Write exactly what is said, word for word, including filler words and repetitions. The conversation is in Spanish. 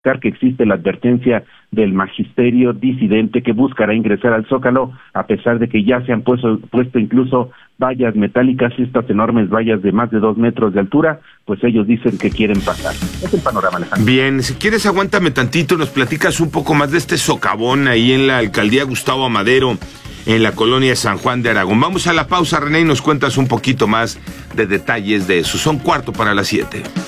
que existe la advertencia del magisterio disidente que buscará ingresar al Zócalo, a pesar de que ya se han puesto, puesto incluso vallas metálicas, estas enormes vallas de más de dos metros de altura, pues ellos dicen que quieren pasar. Es el panorama, Alejandro. Bien, si quieres aguántame tantito, nos platicas un poco más de este socavón ahí en la alcaldía Gustavo Amadero, en la colonia San Juan de Aragón. Vamos a la pausa, René, y nos cuentas un poquito más de detalles de eso. Son cuarto para las siete.